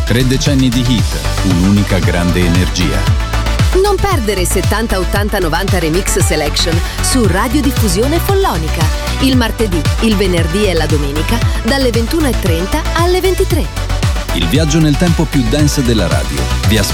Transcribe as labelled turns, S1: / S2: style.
S1: 3 decenni di hit, un'unica grande energia.
S2: Non perdere 70, 80, 90 Remix Selection su Radiodiffusione Follonica. Il martedì, il venerdì e la domenica dalle 21:30 alle 23.
S1: Il viaggio nel tempo più dance della radio. Vi aspetta